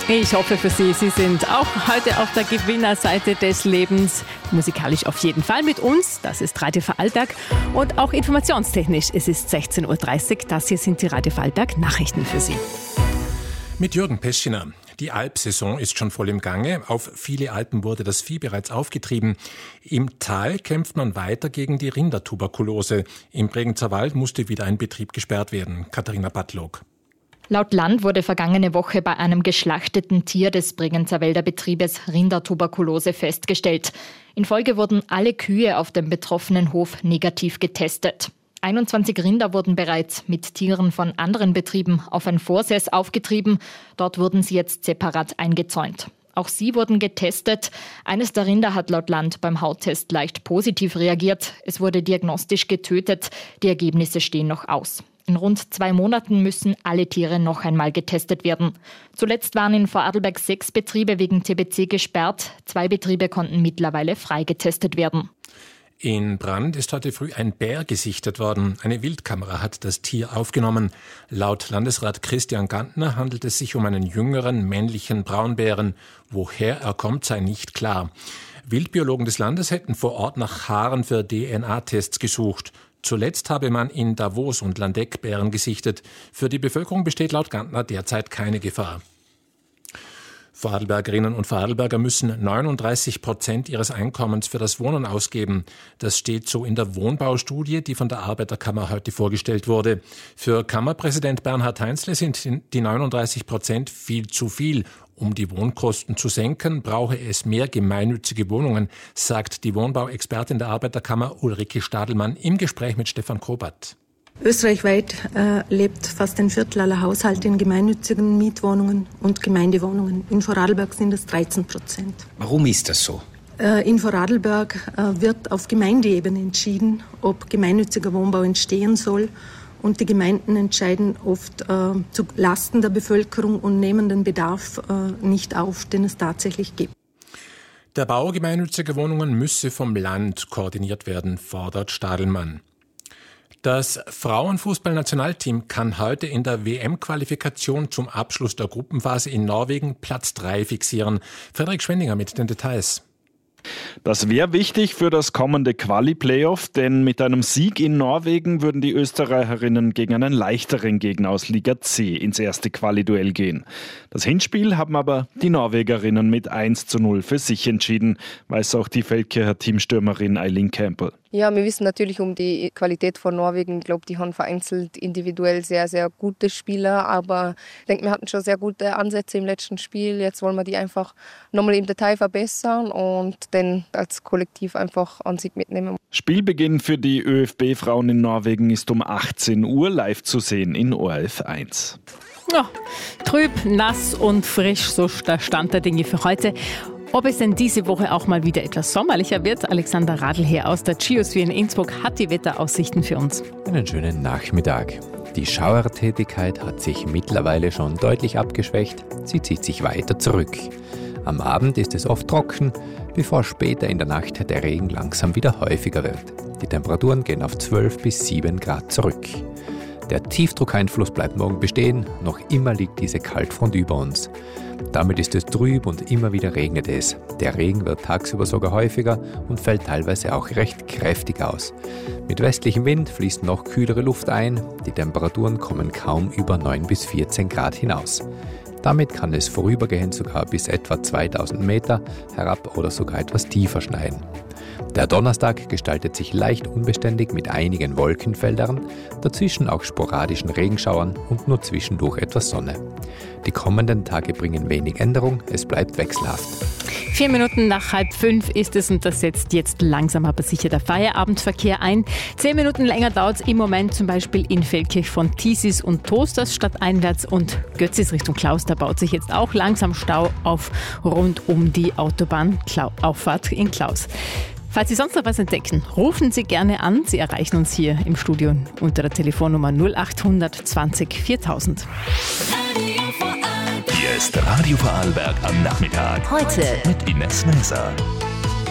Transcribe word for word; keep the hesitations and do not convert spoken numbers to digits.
Ich hoffe für Sie, Sie sind auch heute auf der Gewinnerseite des Lebens. Musikalisch auf jeden Fall mit uns. Das ist Radio Vorarlberg. Und auch informationstechnisch. Es ist sechzehn Uhr dreißig. Das hier sind die Radio Vorarlberg Nachrichten für Sie. Mit Jürgen Peschiner. Die Alpsaison ist schon voll im Gange. Auf viele Alpen wurde das Vieh bereits aufgetrieben. Im Tal kämpft man weiter gegen die Rindertuberkulose. Im Bregenzer Wald musste wieder ein Betrieb gesperrt werden. Katharina Badlock. Laut Land wurde vergangene Woche bei einem geschlachteten Tier des Bregenzer Wälder Betriebes Rindertuberkulose festgestellt. In Folge wurden alle Kühe auf dem betroffenen Hof negativ getestet. einundzwanzig Rinder wurden bereits mit Tieren von anderen Betrieben auf ein Vorsäß aufgetrieben. Dort wurden sie jetzt separat eingezäunt. Auch sie wurden getestet. Eines der Rinder hat laut Land beim Hauttest leicht positiv reagiert. Es wurde diagnostisch getötet. Die Ergebnisse stehen noch aus. In rund zwei Monaten müssen alle Tiere noch einmal getestet werden. Zuletzt waren in Vorarlberg sechs Betriebe wegen T B C gesperrt. Zwei Betriebe konnten mittlerweile freigetestet werden. In Brand ist heute früh ein Bär gesichtet worden. Eine Wildkamera hat das Tier aufgenommen. Laut Landesrat Christian Gantner handelt es sich um einen jüngeren, männlichen Braunbären. Woher er kommt, sei nicht klar. Wildbiologen des Landes hätten vor Ort nach Haaren für D N A-Tests gesucht. Zuletzt habe man in Davos und Landeck Bären gesichtet. Für die Bevölkerung besteht laut Gantner derzeit keine Gefahr. Vorarlbergerinnen und Vorarlberger müssen neununddreißig Prozent ihres Einkommens für das Wohnen ausgeben. Das steht so in der Wohnbaustudie, die von der Arbeiterkammer heute vorgestellt wurde. Für Kammerpräsident Bernhard Heinzle sind die neununddreißig Prozent viel zu viel. Um die Wohnkosten zu senken, brauche es mehr gemeinnützige Wohnungen, sagt die Wohnbauexpertin der Arbeiterkammer Ulrike Stadelmann im Gespräch mit Stefan Kobat. Österreichweit äh, lebt fast ein Viertel aller Haushalte in gemeinnützigen Mietwohnungen und Gemeindewohnungen. In Vorarlberg sind es dreizehn Prozent. Warum ist das so? Äh, in Vorarlberg äh, wird auf Gemeindeebene entschieden, ob gemeinnütziger Wohnbau entstehen soll. Und die Gemeinden entscheiden oft äh, zu Lasten der Bevölkerung und nehmen den Bedarf äh, nicht auf, den es tatsächlich gibt. Der Bau gemeinnütziger Wohnungen müsse vom Land koordiniert werden, fordert Stadelmann. Das Frauenfußballnationalteam kann heute in der W M-Qualifikation zum Abschluss der Gruppenphase in Norwegen Platz drei fixieren. Frederik Schwendinger mit den Details. Das wäre wichtig für das kommende Quali-Playoff, denn mit einem Sieg in Norwegen würden die Österreicherinnen gegen einen leichteren Gegner aus Liga C ins erste Quali-Duell gehen. Das Hinspiel haben aber die Norwegerinnen mit eins zu null für sich entschieden, weiß auch die Feldkircher Teamstürmerin Eileen Campbell. Ja, wir wissen natürlich um die Qualität von Norwegen. Ich glaube, die haben vereinzelt individuell sehr, sehr gute Spieler. Aber ich denke, wir hatten schon sehr gute Ansätze im letzten Spiel. Jetzt wollen wir die einfach nochmal im Detail verbessern und dann als Kollektiv einfach an Sieg mitnehmen. Spielbeginn für die ÖFB-Frauen in Norwegen ist um achtzehn Uhr live zu sehen in O R F eins. Ja, trüb, nass und frisch, so der Stand der Dinge für heute. Ob es denn diese Woche auch mal wieder etwas sommerlicher wird? Alexander Radlher aus der Geosphere in Innsbruck hat die Wetteraussichten für uns. Einen schönen Nachmittag. Die Schauertätigkeit hat sich mittlerweile schon deutlich abgeschwächt. Sie zieht sich weiter zurück. Am Abend ist es oft trocken, bevor später in der Nacht der Regen langsam wieder häufiger wird. Die Temperaturen gehen auf zwölf bis sieben Grad zurück. Der Tiefdruckeinfluss bleibt morgen bestehen, noch immer liegt diese Kaltfront über uns. Damit ist es trüb und immer wieder regnet es. Der Regen wird tagsüber sogar häufiger und fällt teilweise auch recht kräftig aus. Mit westlichem Wind fließt noch kühlere Luft ein, die Temperaturen kommen kaum über neun bis vierzehn Grad hinaus. Damit kann es vorübergehend sogar bis etwa zweitausend Meter herab oder sogar etwas tiefer schneien. Der Donnerstag gestaltet sich leicht unbeständig mit einigen Wolkenfeldern, dazwischen auch sporadischen Regenschauern und nur zwischendurch etwas Sonne. Die kommenden Tage bringen wenig Änderung, es bleibt wechselhaft. Vier Minuten nach halb fünf ist es und das setzt jetzt langsam aber sicher der Feierabendverkehr ein. Zehn Minuten länger dauert es im Moment zum Beispiel in Feldkirch von Thiesis und Toasters stadteinwärts und Götzis Richtung Klaus. Da baut sich jetzt auch langsam Stau auf rund um die Autobahnauffahrt in Klaus. Falls Sie sonst noch was entdecken, rufen Sie gerne an. Sie erreichen uns hier im Studio unter der Telefonnummer null acht zwanzig viertausend. Hier ist Radio Vorarlberg am Nachmittag. Heute mit Ines Näser.